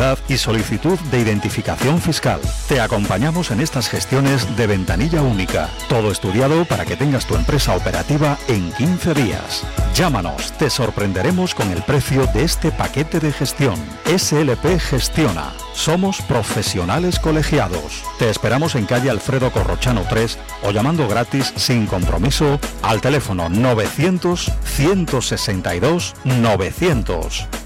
sociedad y solicitud de identificación fiscal. Te acompañamos en estas gestiones de ventanilla única. Todo estudiado para que tengas tu empresa operativa en 15 días. Llámanos, te sorprenderemos con el precio de este paquete de gestión. SLP Gestiona. Somos profesionales colegiados. Te esperamos en calle Alfredo Corrochano 3 o llamando gratis sin compromiso al teléfono 900 162 900.